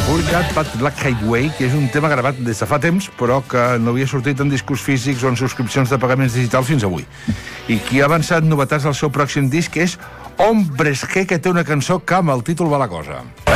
publicat Bad Black Highway, que és un tema gravat des de fa temps, però que no havia sortit en discos físics o en subscripcions de pagaments digitals fins avui. I qui ha avançat novetats del seu pròxim disc és Hombres G, que té una cançó que amb el títol va la cosa.